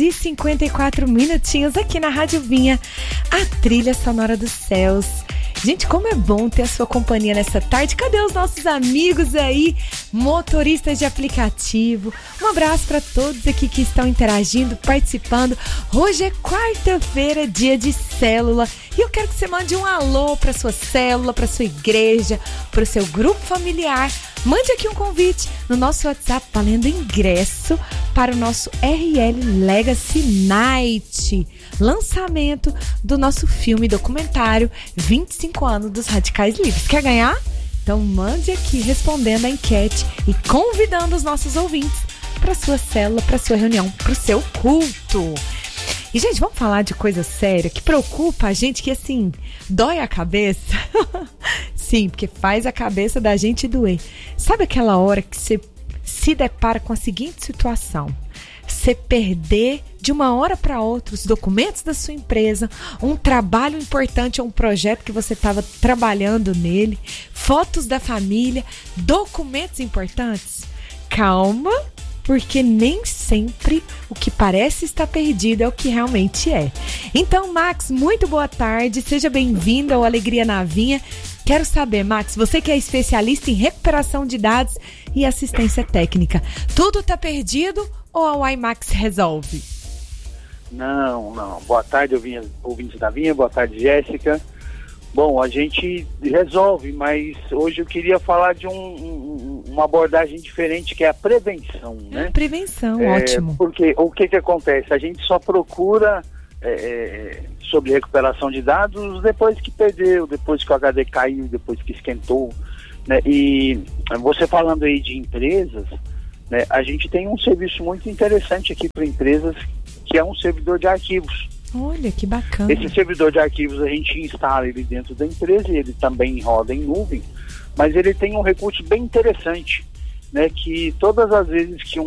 6h54 minutinhos aqui na Rádio Vinha, a trilha sonora dos céus. Gente, como é bom ter a sua companhia nessa tarde. Cadê os nossos amigos aí, motoristas de aplicativo? Um abraço para todos aqui que estão interagindo, participando. Hoje é quarta-feira, dia de célula. E eu quero que você mande um alô para sua célula, para sua igreja, para o seu grupo familiar. Mande aqui um convite no nosso WhatsApp valendo ingresso para o nosso RL Legacy Night, lançamento do nosso filme documentário 25 anos dos Radicais Livres. Quer ganhar? Então mande aqui respondendo a enquete e convidando os nossos ouvintes para sua célula, para sua reunião, para o seu culto. E, gente, vamos falar de coisa séria que preocupa a gente, que, assim, dói a cabeça. Sim, porque faz a cabeça da gente doer. Sabe aquela hora que você se depara com a seguinte situação? Você perder de uma hora para outra os documentos da sua empresa, um trabalho importante, um projeto que você estava trabalhando nele, fotos da família, documentos importantes? Calma, porque nem sempre o que parece estar perdido é o que realmente é. Então, Max, muito boa tarde, seja bem-vindo ao Alegria na Vinha. Quero saber, Max, você que é especialista em recuperação de dados e assistência técnica, tudo está perdido ou a iMax resolve? Não. Boa tarde, ouvintes da Vinha, boa tarde, Jéssica. Bom, a gente resolve, mas hoje eu queria falar de uma abordagem diferente, que é a prevenção, né? Prevenção, ótimo. Porque o que acontece? A gente só procura sobre recuperação de dados depois que perdeu, depois que o HD caiu, depois que esquentou, né? E você falando aí de empresas, né, a gente tem um serviço muito interessante aqui para empresas, que é um servidor de arquivos. Olha, que bacana. Esse servidor de arquivos a gente instala ele dentro da empresa e ele também roda em nuvem, mas ele tem um recurso bem interessante, né, que todas as vezes que